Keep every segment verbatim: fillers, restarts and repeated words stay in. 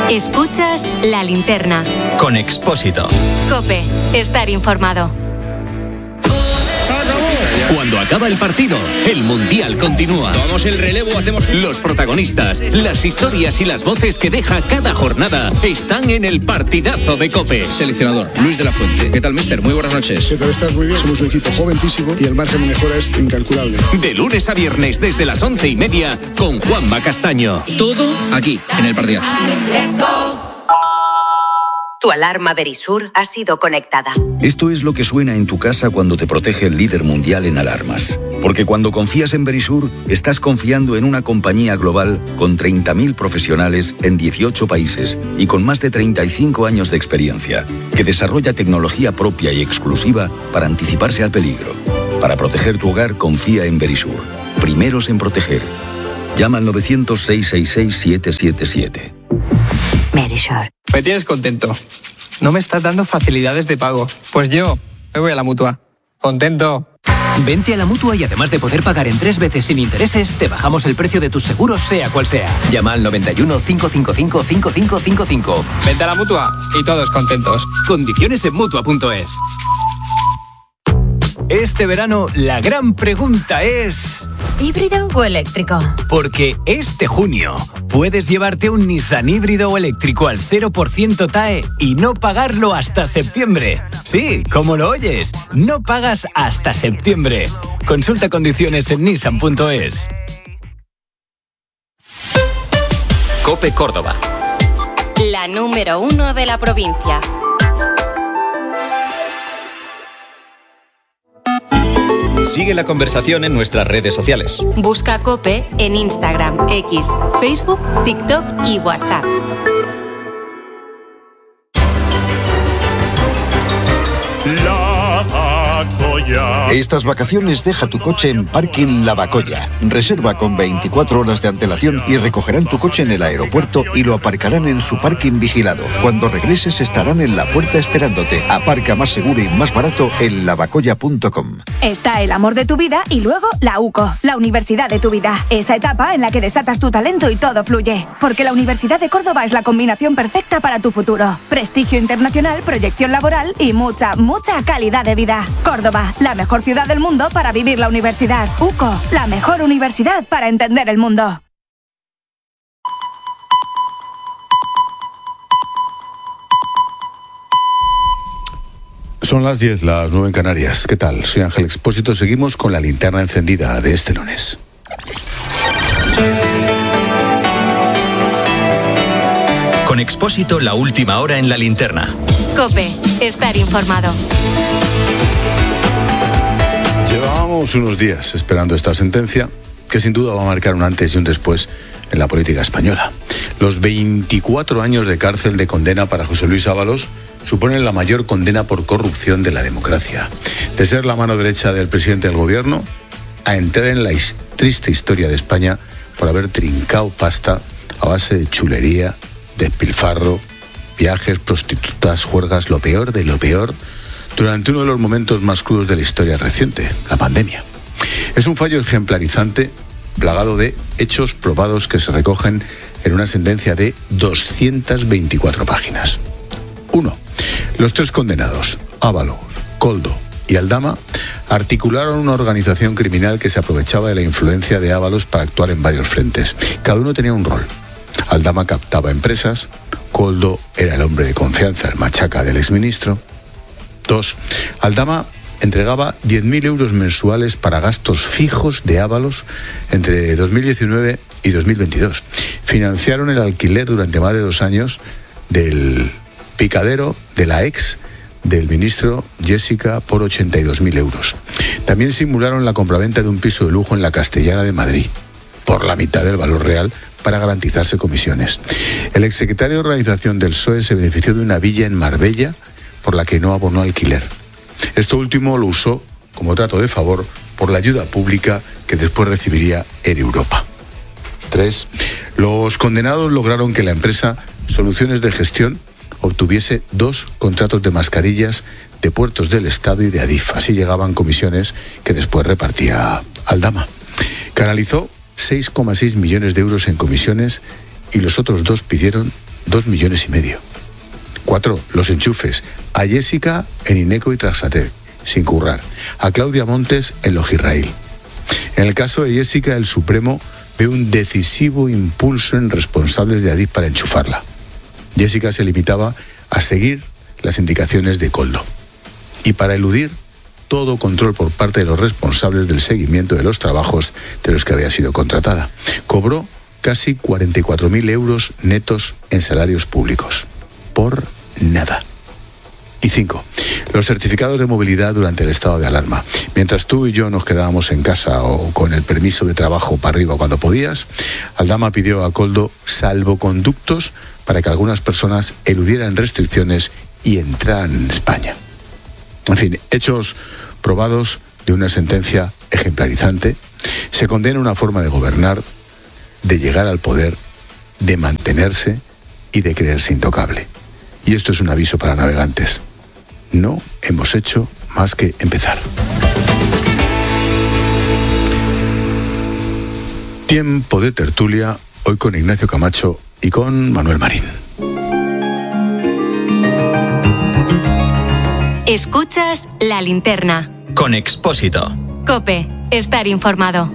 Escuchas La Linterna. Con Expósito. COPE. Estar informado. Cuando acaba el partido, el Mundial continúa. Tomamos el relevo, hacemos... Los protagonistas, las historias y las voces que deja cada jornada están en el partidazo de COPE. Seleccionador, Luis de la Fuente. ¿Qué tal, mister? Muy buenas noches. ¿Qué tal? Estás muy bien. Somos un equipo jovencísimo y el margen de mejora es incalculable. De lunes a viernes desde las once y media con Juanma Castaño. Todo aquí, en el partidazo. Tu alarma Verisur ha sido conectada. Esto es lo que suena en tu casa cuando te protege el líder mundial en alarmas. Porque cuando confías en Verisur, estás confiando en una compañía global con treinta mil profesionales en dieciocho países y con más de treinta y cinco años de experiencia, que desarrolla tecnología propia y exclusiva para anticiparse al peligro. Para proteger tu hogar, confía en Verisur. Primeros en proteger. Llama al nueve cero cero, seis seis seis, siete siete siete. Verisur. Me tienes contento. No me estás dando facilidades de pago. Pues yo me voy a la Mutua. Contento. Vente a la Mutua y además de poder pagar en tres veces sin intereses, te bajamos el precio de tus seguros sea cual sea. Llama al noventa y uno, cinco cinco cinco, cinco cinco cinco cinco. Vente a la Mutua y todos contentos. Condiciones en Mutua punto es. Este verano la gran pregunta es... ¿híbrido o eléctrico? Porque este junio puedes llevarte un Nissan híbrido o eléctrico al cero por ciento T A E y no pagarlo hasta septiembre. Sí, como lo oyes, no pagas hasta septiembre. Consulta condiciones en Nissan punto es. COPE Córdoba. La número uno de la provincia. Sigue la conversación en nuestras redes sociales. Busca COPE en Instagram, X, Facebook, TikTok y WhatsApp. Estas vacaciones deja tu coche en Parking La Bacoya. Reserva con veinticuatro horas de antelación y recogerán tu coche en el aeropuerto y lo aparcarán en su parking vigilado. Cuando regreses estarán en la puerta esperándote. Aparca más seguro y más barato en lavacoya punto com. Está el amor de tu vida y luego la U C O, la universidad de tu vida. Esa etapa en la que desatas tu talento y todo fluye. Porque la Universidad de Córdoba es la combinación perfecta para tu futuro. Prestigio internacional, proyección laboral y mucha, mucha calidad de vida. Córdoba, la mejor ciudad del mundo para vivir la universidad. U C O, la mejor universidad para entender el mundo. Son las diez, las nueve en Canarias. ¿Qué tal? Soy Ángel Expósito. Seguimos con la linterna encendida de este lunes. Con Expósito, la última hora en la linterna. COPE. Estar informado. Llevábamos unos días esperando esta sentencia, que sin duda va a marcar un antes y un después en la política española. Los veinticuatro años de cárcel de condena para José Luis Ábalos suponen la mayor condena por corrupción de la democracia. De ser la mano derecha del presidente del gobierno, a entrar en la triste historia de España por haber trincado pasta a base de chulería, despilfarro, viajes, prostitutas, juergas, lo peor de lo peor, durante uno de los momentos más crudos de la historia reciente, la pandemia. Es un fallo ejemplarizante, plagado de hechos probados que se recogen en una sentencia de doscientas veinticuatro páginas. uno. Los tres condenados, Ábalos, Koldo y Aldama, articularon una organización criminal que se aprovechaba de la influencia de Ábalos para actuar en varios frentes. Cada uno tenía un rol. Aldama captaba empresas, Koldo era el hombre de confianza, el machaca del exministro. Dos. Aldama entregaba diez mil euros mensuales para gastos fijos de Ábalos entre dos mil diecinueve y dos mil veintidós. Financiaron el alquiler durante más de dos años del picadero de la ex del ministro Jessica por ochenta y dos mil euros. También simularon la compraventa de un piso de lujo en la Castellana de Madrid, por la mitad del valor real, para garantizarse comisiones. El exsecretario de organización del P S O E se benefició de una villa en Marbella por la que no abonó alquiler. Esto último lo usó como trato de favor por la ayuda pública que después recibiría Air Europa. Tres. Los condenados lograron que la empresa Soluciones de Gestión obtuviese dos contratos de mascarillas de Puertos del Estado y de Adif. Así llegaban comisiones que después repartía Aldama. Canalizó seis coma seis millones de euros en comisiones y los otros dos pidieron dos millones y medio. Cuatro, los enchufes. A Jessica en Ineco y Traxatec, sin currar. A Claudia Montes en Logirrail. En el caso de Jessica, el Supremo ve un decisivo impulso en responsables de Adif para enchufarla. Jessica se limitaba a seguir las indicaciones de Koldo. Y para eludir todo control por parte de los responsables del seguimiento de los trabajos de los que había sido contratada. Cobró casi cuarenta y cuatro mil euros netos en salarios públicos. Por nada. Y cinco, los certificados de movilidad durante el estado de alarma. Mientras tú y yo nos quedábamos en casa o con el permiso de trabajo para arriba cuando podías, Aldama pidió a Koldo salvoconductos para que algunas personas eludieran restricciones y entraran en España. En fin, hechos probados de una sentencia ejemplarizante. Se condena una forma de gobernar, de llegar al poder, de mantenerse y de creerse intocable. Y esto es un aviso para navegantes. No hemos hecho más que empezar. Tiempo de tertulia, hoy con Ignacio Camacho y con Manuel Marín. Escuchas La Linterna. Con Expósito. COPE. Estar informado.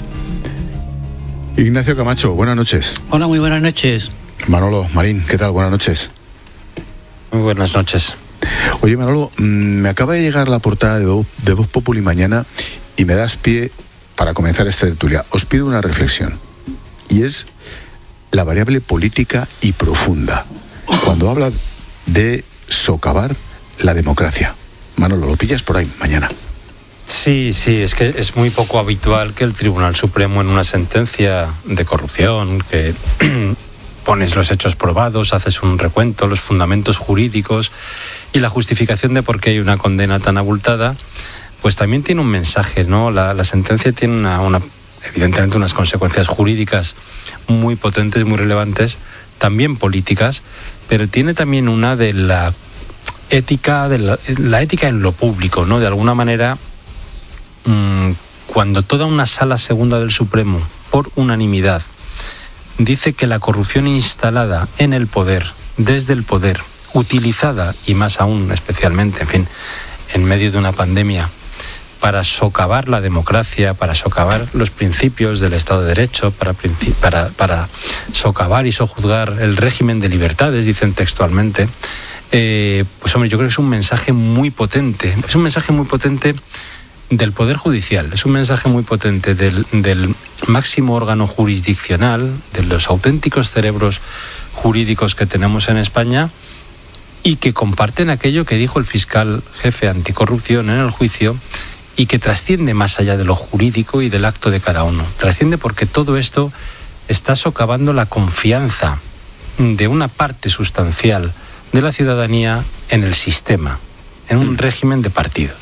Ignacio Camacho, buenas noches. Hola, muy buenas noches. Manolo Marín, ¿qué tal? Buenas noches. Muy buenas noches. Oye, Manolo, me acaba de llegar la portada de Voz, de Voz Populi mañana y me das pie para comenzar esta tertulia. Os pido una reflexión, y es la variable política y profunda, cuando habla de socavar la democracia. Manolo, lo pillas por ahí mañana. Sí, sí, es que es muy poco habitual que el Tribunal Supremo en una sentencia de corrupción, que pones los hechos probados, haces un recuento, los fundamentos jurídicos y la justificación de por qué hay una condena tan abultada, pues también tiene un mensaje, ¿no? La, la sentencia tiene una, una, evidentemente unas consecuencias jurídicas muy potentes, muy relevantes, también políticas, pero tiene también una de la ética, de la, la ética en lo público, ¿no? De alguna manera, mmm, cuando toda una sala segunda del Supremo, por unanimidad, dice que la corrupción instalada en el poder, desde el poder, utilizada, y más aún, especialmente, en fin, en medio de una pandemia, para socavar la democracia, para socavar los principios del Estado de Derecho, para, para, para socavar y sojuzgar el régimen de libertades, dicen textualmente, eh, pues hombre, yo creo que es un mensaje muy potente, es un mensaje muy potente del Poder Judicial, es un mensaje muy potente del, del máximo órgano jurisdiccional, de los auténticos cerebros jurídicos que tenemos en España y que comparten aquello que dijo el fiscal jefe anticorrupción en el juicio y que trasciende más allá de lo jurídico y del acto de cada uno. Trasciende porque todo esto está socavando la confianza de una parte sustancial de la ciudadanía en el sistema, en un régimen de partidos.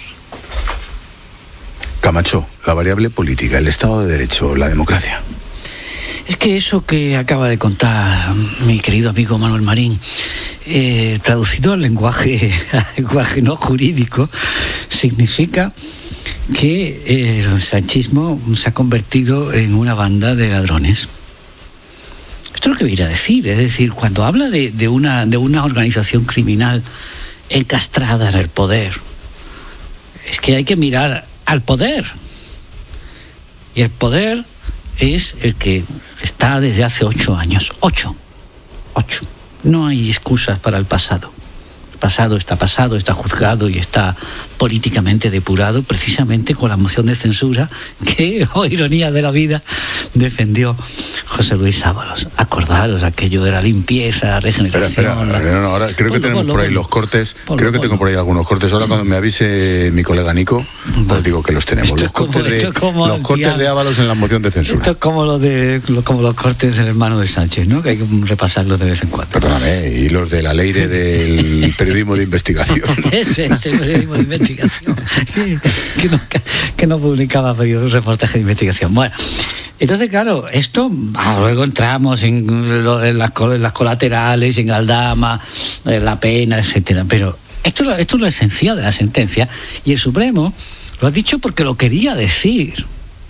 Camacho, la variable política, el Estado de Derecho, la democracia. Es que eso que acaba de contar mi querido amigo Manuel Marín, eh, traducido al lenguaje, al lenguaje no jurídico, significa que el sanchismo se ha convertido en una banda de ladrones. Esto es lo que viene a decir, es decir, cuando habla de, de, una, de una organización criminal encastrada en el poder, es que hay que mirar al poder. Y el poder es el que está desde hace ocho años. Ocho. Ocho. No hay excusas para el pasado. El pasado está pasado, está juzgado y está políticamente depurado, precisamente con la moción de censura que, oh ironía de la vida, defendió José Luis Ábalos. Acordaros aquello de la limpieza, regeneración. Espera, espera, la... no, no, ahora creo ponlo, que tenemos ponlo, por ahí ponlo. los cortes. Ponlo, creo que ponlo. tengo por ahí algunos cortes. Ahora cuando me avise mi colega Nico, vale. os digo que los tenemos. Esto los cortes, como, de, como los cortes de Ábalos en la moción de censura. Esto es como, lo de, como los cortes del hermano de Sánchez, ¿no? Que hay que repasarlos de vez en cuando. Perdóname, y los de la ley de, del periodismo de investigación. ese, ese periodismo de investigación. Que, que, no, que no publicaba un reportaje de investigación. Bueno, entonces claro, esto ah, luego entramos en, en, las, en las colaterales, en Aldama, en la pena, etcétera. Pero esto, esto es lo esencial de la sentencia, y el Supremo lo ha dicho porque lo quería decir.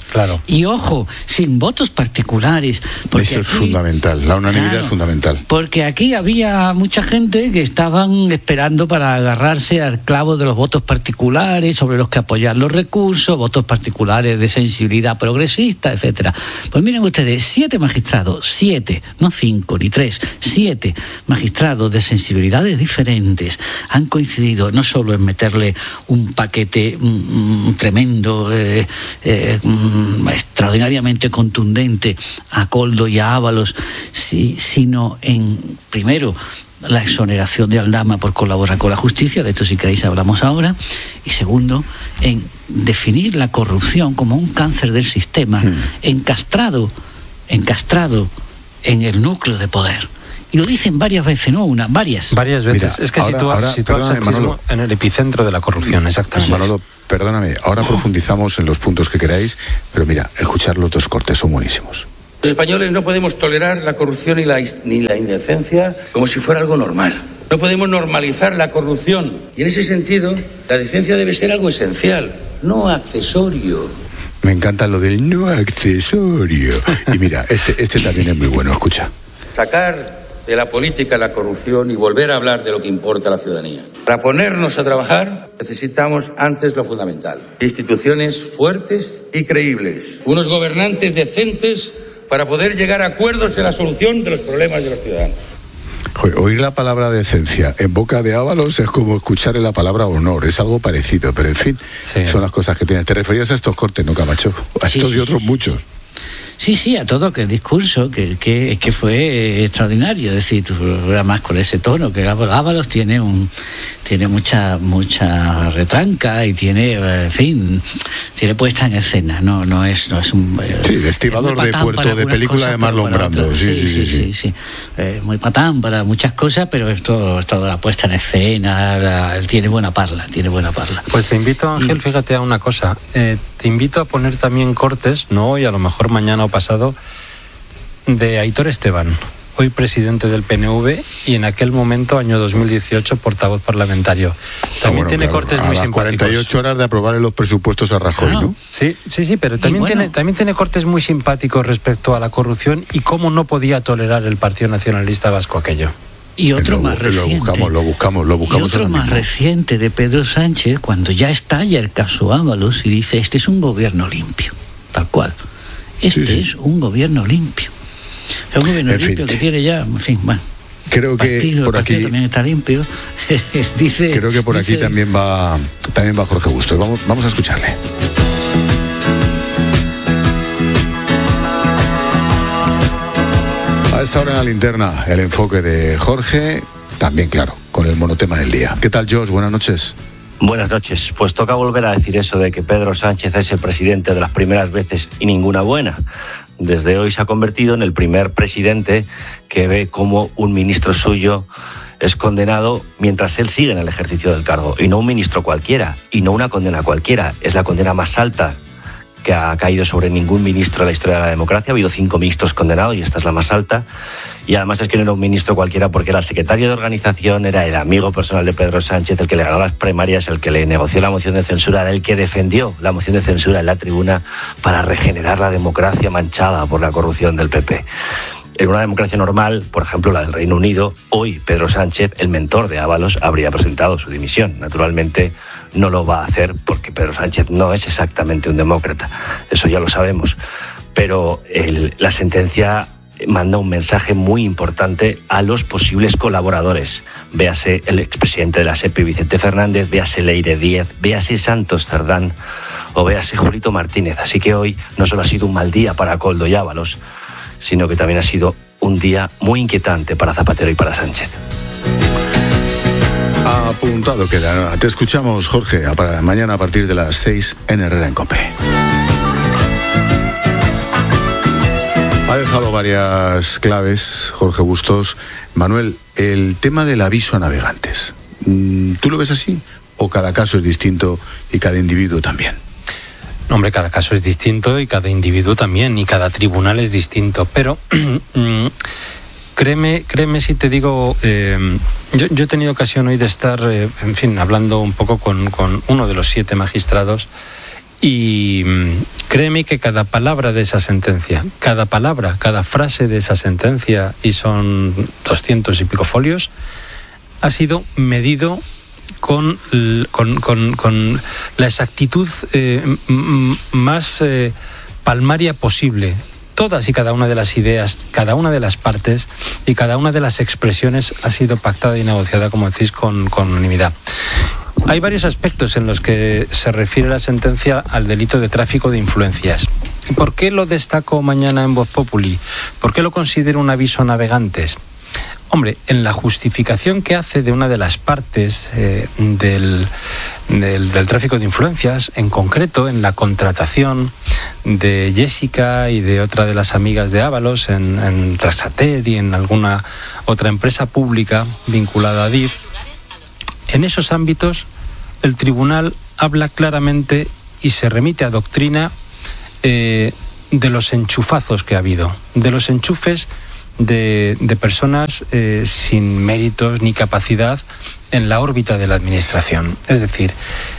Claro. Y ojo, sin votos particulares. Eso es aquí, fundamental, la unanimidad claro, es fundamental. Porque aquí había mucha gente que estaban esperando para agarrarse al clavo de los votos particulares, sobre los que apoyar los recursos, votos particulares de sensibilidad progresista, etcétera. Pues miren ustedes, siete magistrados, siete, no cinco ni tres, siete magistrados de sensibilidades diferentes han coincidido no solo en meterle un paquete mm, tremendo, eh, eh, mm, extraordinariamente contundente a Koldo y a Ábalos, sí, sino en, primero, la exoneración de Aldama por colaborar con la justicia, de esto si queréis hablamos ahora, y segundo, en definir la corrupción como un cáncer del sistema, mm. encastrado, encastrado en el núcleo de poder. Y lo dicen varias veces, no una, varias. Varias veces. Mira, es que ahora, sitúa, ahora, sitúa el sanchismo Manolo, en el epicentro de la corrupción, exactamente. Manolo, perdóname, ahora profundizamos en los puntos que queráis, pero mira, escuchar los dos cortes son buenísimos. Los españoles no podemos tolerar la corrupción y la, ni la indecencia como si fuera algo normal. No podemos normalizar la corrupción. Y en ese sentido, la decencia debe ser algo esencial, no accesorio. Me encanta lo del no accesorio. Y mira, este, este también es muy bueno, escucha. Sacar de la política la corrupción y volver a hablar de lo que importa a la ciudadanía. Para ponernos a trabajar necesitamos antes lo fundamental: instituciones fuertes y creíbles, unos gobernantes decentes para poder llegar a acuerdos en la solución de los problemas de los ciudadanos. Joder, oír la palabra decencia en boca de Ábalos es como escuchar la palabra honor, es algo parecido, pero en fin, sí. son las cosas que tienes. ¿Te referías a estos cortes, no, Camacho? A estos sí, y otros sí, muchos. Sí, sí, a todo, que el discurso, que, que, que fue eh, extraordinario, es decir, tu programa con ese tono, que Ábalos tiene un tiene mucha mucha retranca y tiene, en fin, tiene puesta en escena, no no es no es un... Eh, sí, de estibador de puerto de película cosas, de Marlon Brando, sí sí sí, sí, sí, sí, sí. Eh, muy patán para muchas cosas, pero esto es toda la puesta en escena, la, tiene buena parla, tiene buena parla. Pues te invito, Ángel, y... fíjate a una cosa, eh, te invito a poner también cortes, no hoy, a lo mejor mañana o pasado, de Aitor Esteban, hoy presidente del P N V y en aquel momento, año dos mil dieciocho, portavoz parlamentario. También ah, bueno, tiene claro, cortes muy simpáticos. cuarenta y ocho horas de aprobar los presupuestos a Rajoy, ah, ¿no? Sí, sí, sí, pero también, bueno. tiene, también tiene cortes muy simpáticos respecto a la corrupción y cómo no podía tolerar el Partido Nacionalista Vasco aquello. Y otro lo, más reciente. Lo buscamos, lo buscamos, lo buscamos. Y otro más mismo. reciente de Pedro Sánchez, cuando ya estalla el caso Ábalos y dice, este es un gobierno limpio, tal cual. Este sí, sí. es un gobierno limpio. Es un gobierno en limpio fin. que tiene ya, en fin, bueno. Creo que partido, por aquí también está limpio. dice, creo que por dice, aquí también va también va Jorge Bustos. Vamos, vamos a escucharle. A esta hora en la linterna, el enfoque de Jorge, también claro, con el monotema del día. ¿Qué tal, George? Buenas noches. Buenas noches. Pues toca volver a decir eso de que Pedro Sánchez es el presidente de las primeras veces y ninguna buena. Desde hoy se ha convertido en el primer presidente que ve cómo un ministro suyo es condenado mientras él sigue en el ejercicio del cargo. Y no un ministro cualquiera, y no una condena cualquiera. Es la condena más alta que ha caído sobre ningún ministro en la historia de la democracia. Ha habido cinco ministros condenados y esta es la más alta. Y además es que no era un ministro cualquiera porque era el secretario de organización, era el amigo personal de Pedro Sánchez, el que le ganó las primarias, el que le negoció la moción de censura, el que defendió la moción de censura en la tribuna para regenerar la democracia manchada por la corrupción del P P. En una democracia normal, por ejemplo la del Reino Unido, hoy Pedro Sánchez, el mentor de Ábalos, habría presentado su dimisión. Naturalmente no lo va a hacer porque Pedro Sánchez no es exactamente un demócrata, eso ya lo sabemos. Pero el, la sentencia manda un mensaje muy importante a los posibles colaboradores. Véase el expresidente de la SEPI, Vicente Fernández, véase Leire Díez, véase Santos Cerdán o véase Julito Martínez. Así que hoy no solo ha sido un mal día para Koldo y Ábalos, sino que también ha sido un día muy inquietante para Zapatero y para Sánchez. Apuntado queda. Te escuchamos, Jorge, para mañana a partir de las seis en Herrera en COPE. Ha dejado varias claves, Jorge Bustos. Manuel, el tema del aviso a navegantes, ¿tú lo ves así o cada caso es distinto y cada individuo también? Hombre, cada caso es distinto y cada individuo también, y cada tribunal es distinto, pero créeme, créeme si te digo, eh, yo, yo he tenido ocasión hoy de estar, eh, en fin, hablando un poco con, con uno de los siete magistrados Y créeme que cada palabra de esa sentencia, cada palabra, cada frase de esa sentencia, y son doscientos y pico folios, ha sido medido con, con, con, con la exactitud eh, m- más eh, palmaria posible. Todas y cada una de las ideas, cada una de las partes y cada una de las expresiones ha sido pactada y negociada, como decís, con, con unanimidad. Hay varios aspectos en los que se refiere la sentencia al delito de tráfico de influencias. ¿Por qué lo destaco mañana en Voz Populi? ¿Por qué lo considero un aviso a navegantes? Hombre, en la justificación que hace de una de las partes eh, del, del, del tráfico de influencias, en concreto en la contratación de Jessica y de otra de las amigas de Ábalos en, en Traxatet y en alguna otra empresa pública vinculada a Adif, en esos ámbitos el tribunal habla claramente y se remite a doctrina eh, de los enchufazos que ha habido, de los enchufes de, de personas eh, sin méritos ni capacidad en la órbita de la administración. Es decir,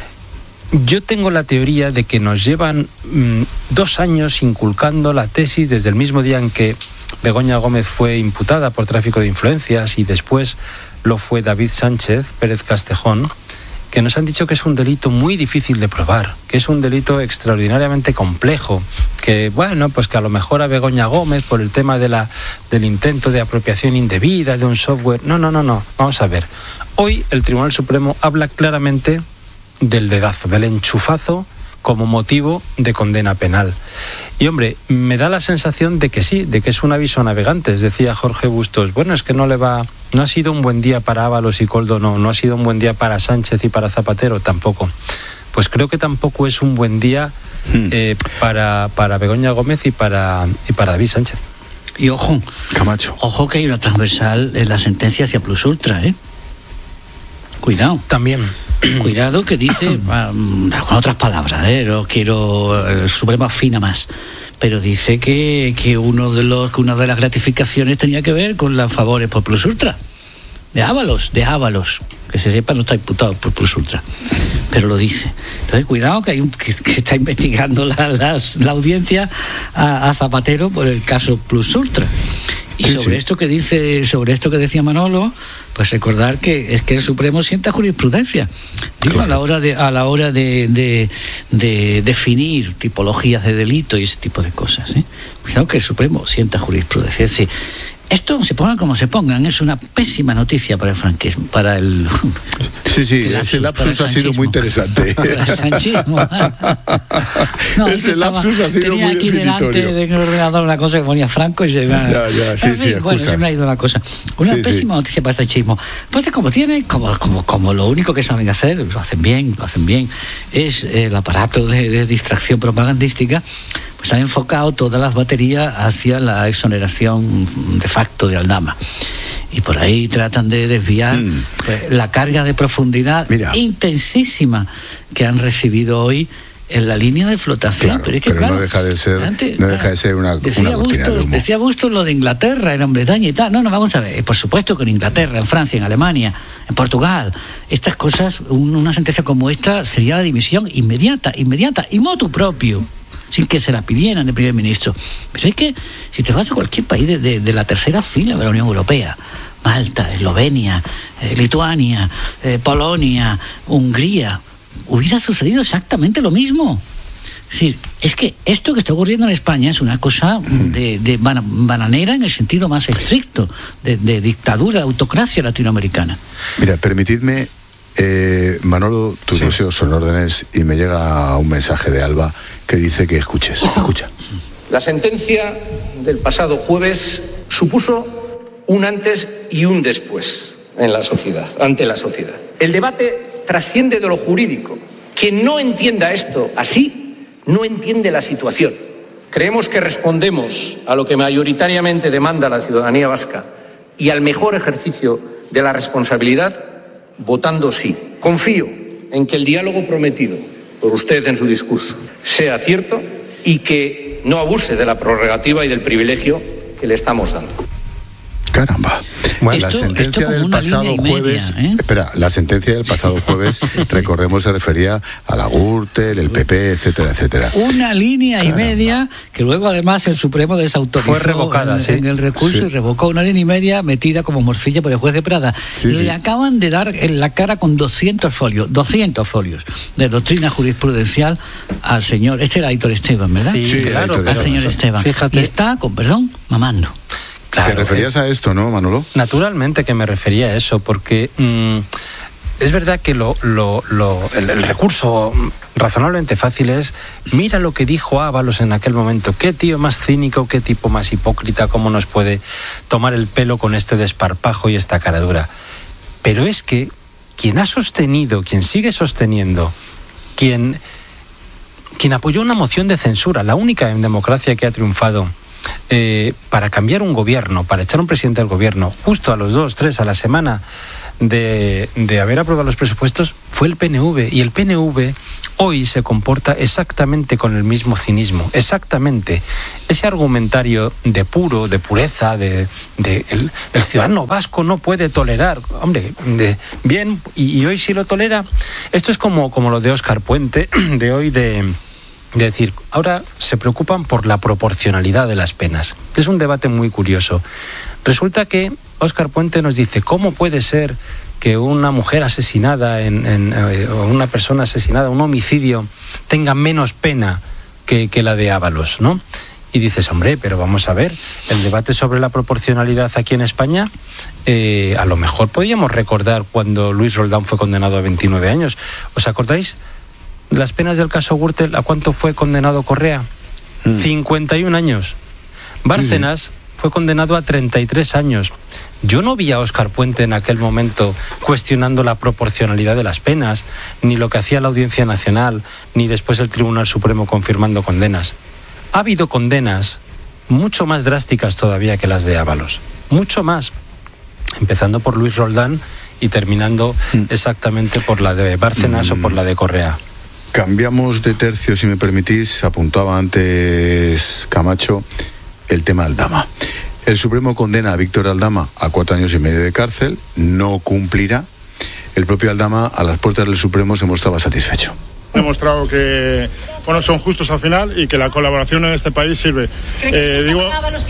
yo tengo la teoría de que nos llevan mmm, dos años inculcando la tesis desde el mismo día en que Begoña Gómez fue imputada por tráfico de influencias y después lo fue David Sánchez Pérez Castejón, que nos han dicho que es un delito muy difícil de probar, que es un delito extraordinariamente complejo, que bueno, pues que a lo mejor a Begoña Gómez por el tema de la, del intento de apropiación indebida de un software... No, no, no, no, vamos a ver. Hoy el Tribunal Supremo habla claramente del dedazo, del enchufazo como motivo de condena penal. Y hombre, me da la sensación de que sí, de que es un aviso a navegantes. Decía Jorge Bustos, bueno, es que no le va, no ha sido un buen día para Ábalos y Koldo, no, no ha sido un buen día para Sánchez y para Zapatero, tampoco. Pues creo que tampoco es un buen día eh, para, para Begoña Gómez y para, y para David Sánchez. Y ojo, Camacho. Ojo que hay una transversal en la sentencia hacia Plus Ultra, ¿eh? Cuidado. También. Cuidado que dice, um, con otras palabras, ¿eh? No quiero, el Supremo afina más, pero dice que, que uno de los que una de las gratificaciones tenía que ver con los favores por Plus Ultra. De Ábalos, de Ábalos. Que se sepa, no está imputado por Plus Ultra. Pero lo dice. Entonces, cuidado que hay un que, que está investigando la, las, la audiencia a, a Zapatero por el caso Plus Ultra. Y sí, sobre sí. esto que dice, sobre esto que decía Manolo, pues recordar que es que el Supremo sienta jurisprudencia. Digo, claro. a la hora de, a la hora de, de, de definir tipologías de delito y ese tipo de cosas, ¿eh? Cuidado que el Supremo sienta jurisprudencia. Es decir, esto, se pongan como se pongan, es una pésima noticia para el franquismo, para el... Sí, sí, el lapsus, ese lapsus ha sido muy interesante. Para el sanchismo. No, ese lapsus ha sido muy definitorio. Tenía aquí delante del ordenador una cosa que ponía Franco y se me ha... Ya, ya, sí, en fin, sí, bueno, se me ha ido la cosa. Una sí, pésima sí. noticia para el sanchismo. Pues como tiene, como, como, como lo único que saben hacer, lo hacen bien, lo hacen bien, es el aparato de, de distracción propagandística, pues han enfocado todas las baterías hacia la exoneración de facto de Aldama. Y por ahí tratan de desviar mm. pues, la carga de profundidad Mira. intensísima que han recibido hoy en la línea de flotación. Claro, pero es que, pero claro, no deja de ser, antes, no deja de ser una, decía una cortina Bustos, de humo. Decía Bustos lo de Inglaterra, en Gran Bretaña y tal. No, no, vamos a ver. Por supuesto que en Inglaterra, en Francia, en Alemania, en Portugal, estas cosas, un, una sentencia como esta sería la dimisión inmediata, inmediata, y motu propio, sin que se la pidieran de primer ministro. Pero es que si te vas a cualquier país de, de, de la tercera fila de la Unión Europea, Malta, Eslovenia, eh, Lituania, eh, Polonia, Hungría, hubiera sucedido exactamente lo mismo. Es decir, es que esto que está ocurriendo en España es una cosa de, de bananera en el sentido más estricto, de, de dictadura, de autocracia latinoamericana. Mira, permitidme, eh, Manolo, tus sí. deseos son órdenes y me llega un mensaje de Alba que dice que escuches. Escucha. La sentencia del pasado jueves supuso un antes y un después en la sociedad, ante la sociedad. El debate trasciende de lo jurídico. Quien no entienda esto así, no entiende la situación. Creemos que respondemos a lo que mayoritariamente demanda la ciudadanía vasca y al mejor ejercicio de la responsabilidad votando sí. Confío en que el diálogo prometido por usted en su discurso sea cierto y que no abuse de la prerrogativa y del privilegio que le estamos dando. Caramba. Bueno, la Esto- sentencia esto como del una pasado línea y media, jueves, ¿eh? espera, la sentencia del pasado jueves, recordemos, se refería a la Gürtel, el P P, etcétera, etcétera. Una línea y media que luego además el Supremo desautorizó Fue revocada, en, sí. en el recurso Sí. y revocó una línea y media metida como morcilla por el juez de Prada. Sí, Le sí. acaban de dar en la cara con doscientos folios, doscientos folios de doctrina jurisprudencial al señor, este era Aitor Esteban, ¿verdad? Sí, Sí, claro, al pero- señor Esteban. Fíjate. Y está, con perdón, mamando. Claro, Te referías es- a esto, ¿no, Manolo? Naturalmente que me refería a eso, porque mm, es verdad que lo, lo, lo- el, el recurso razonablemente fácil es, mira lo que dijo Ábalos en aquel momento, qué tío más cínico, qué tipo más hipócrita, cómo nos puede tomar el pelo con este desparpajo y esta cara dura. Pero es que quien ha sostenido, quien sigue sosteniendo, quien, quien apoyó una moción de censura, la única en democracia que ha triunfado, Eh, para cambiar un gobierno, para echar un presidente del gobierno, justo a los dos, tres, a la semana de, de haber aprobado los presupuestos, fue el P N V. Y el P N V hoy se comporta exactamente con el mismo cinismo, exactamente. Ese argumentario de puro, de pureza, de, de el, el ciudadano vasco no puede tolerar, hombre, de, bien, y, y hoy sí lo tolera. Esto es como, como lo de Óscar Puente, de hoy de... de decir, ahora se preocupan por la proporcionalidad de las penas. Es un debate muy curioso. Resulta que Óscar Puente nos dice, ¿cómo puede ser que una mujer asesinada, en, en, eh, o una persona asesinada, un homicidio, tenga menos pena que, que la de Ábalos, ¿no? Y dices, hombre, pero vamos a ver, el debate sobre la proporcionalidad aquí en España, eh, a lo mejor podríamos recordar cuando Luis Roldán fue condenado a veintinueve años. ¿Os acordáis? Las penas del caso Gürtel, ¿a cuánto fue condenado Correa? Mm. cincuenta y un años. Bárcenas sí, sí. fue condenado a treinta y tres años. Yo no vi a Óscar Puente en aquel momento cuestionando la proporcionalidad de las penas, ni lo que hacía la Audiencia Nacional, ni después el Tribunal Supremo confirmando condenas. Ha habido condenas mucho más drásticas todavía que las de Ábalos. Mucho más. Empezando por Luis Roldán y terminando mm. exactamente por la de Bárcenas mm. o por la de Correa. Cambiamos de tercio, si me permitís. Apuntaba antes Camacho el tema Aldama. El Supremo condena a Víctor Aldama a cuatro años y medio de cárcel. No cumplirá. El propio Aldama, a las puertas del Supremo, se mostraba satisfecho. Ha demostrado que bueno, son justos al final y que la colaboración en este país sirve. Eh, digo,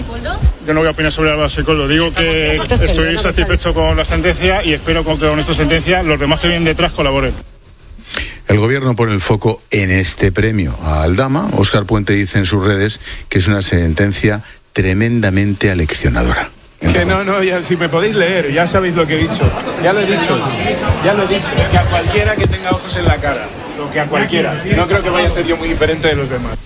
yo no voy a opinar sobre Ábalos y Coldo. Digo que estoy satisfecho con la sentencia y espero que con esta sentencia los demás que vienen detrás colaboren. El gobierno pone el foco en este premio a Aldama. Óscar Puente dice en sus redes que es una sentencia tremendamente aleccionadora. Que no, no, ya, si me podéis leer, ya sabéis lo que he dicho. Ya lo he dicho, ya lo he dicho. Que a cualquiera que tenga ojos en la cara, lo que a cualquiera. No creo que vaya a ser yo muy diferente de los demás.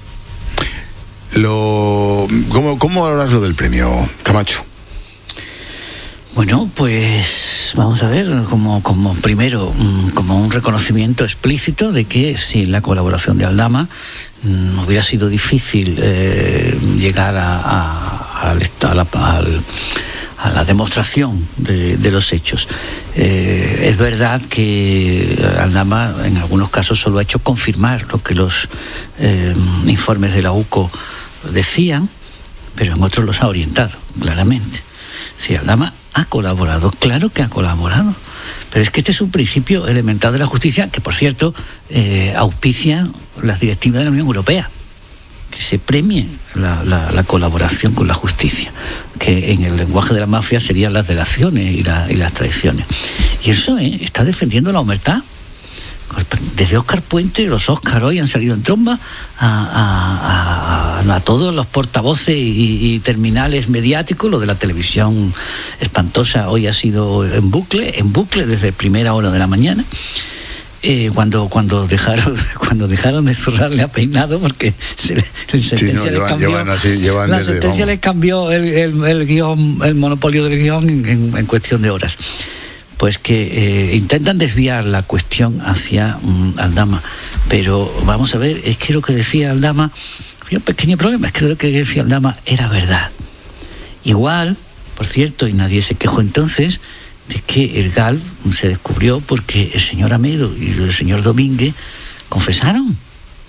Lo, ¿cómo, ¿Cómo valoras lo del premio, Camacho? Bueno, pues vamos a ver, como, como primero, como un reconocimiento explícito de que sin la colaboración de Aldama no hubiera sido difícil eh, llegar a, a, a, a, la, a, a la demostración de, de los hechos. Eh, es verdad que Aldama en algunos casos solo ha hecho confirmar lo que los eh, informes de la U C O decían, pero en otros los ha orientado, claramente. Si Aldama ha colaborado, claro que ha colaborado, pero es que este es un principio elemental de la justicia que, por cierto, eh, auspicia las directivas de la Unión Europea, que se premie la, la, la colaboración con la justicia, que en el lenguaje de la mafia serían las delaciones y, la, y las traiciones. Y eso eh, está defendiendo la omertad. Desde Óscar Puente, los Óscar hoy han salido en tromba a, a, a, a todos los portavoces y, y terminales mediáticos. Lo de la televisión espantosa hoy ha sido en bucle, en bucle desde primera hora de la mañana. Eh, cuando cuando dejaron cuando dejaron de zurrarle a Peinado porque se, la sentencia sí, no, les llevan, cambió llevan así, llevan la desde, sentencia vamos. les cambió el, el, el guión, el monopolio del guión en, en, en cuestión de horas. Pues que eh, intentan desviar la cuestión hacia um, Aldama, pero vamos a ver, es que lo que decía Aldama, había un pequeño problema, es que lo que decía Aldama era verdad. Igual, por cierto, y nadie se quejó entonces, de que el G A L se descubrió porque el señor Amedo y el señor Domínguez confesaron.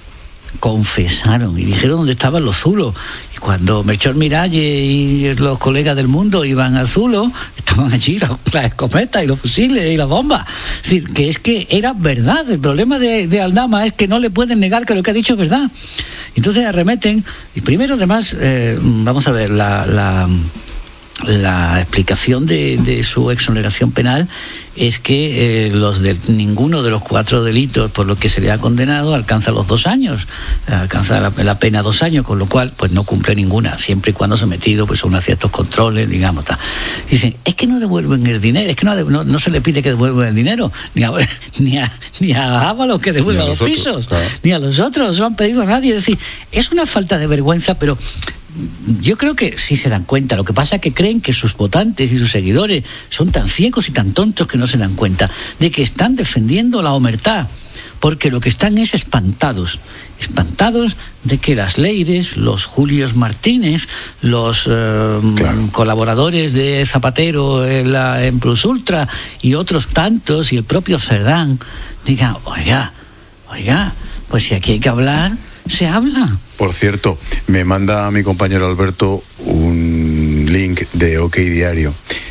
confesaron y dijeron dónde estaban los zulos. Y cuando Melchor Miralles y los colegas del Mundo iban al Zulo, estaban allí las, las escopetas y los fusiles y las bombas. Es decir, que es que era verdad. El problema de, de Aldama es que no le pueden negar que lo que ha dicho es verdad. Entonces arremeten. Y primero, además, eh, vamos a ver, la... la La explicación de, de su exoneración penal es que eh, los de ninguno de los cuatro delitos por los que se le ha condenado alcanza los dos años, alcanza la, la pena dos años, con lo cual pues no cumple ninguna, siempre y cuando sometido pues a unos ciertos controles, digamos. Tal. Dicen, es que no devuelven el dinero, es que no, no, no se le pide que devuelvan el dinero, ni a, ni a, ni a Ábalos que devuelva los otros, pisos, claro. Ni a los otros, no se lo han pedido a nadie. Es decir, es una falta de vergüenza, pero yo creo que sí se dan cuenta. Lo que pasa es que creen que sus votantes y sus seguidores son tan ciegos y tan tontos que no se dan cuenta de que están defendiendo la omertá, porque lo que están es espantados, espantados de que las Leires, los Julios Martínez, los eh, claro. colaboradores de Zapatero en, la, en Plus Ultra y otros tantos, y el propio Cerdán, digan, oiga, oiga, pues si aquí hay que hablar, se habla. Por cierto, me manda mi compañero Alberto un link de OK Diario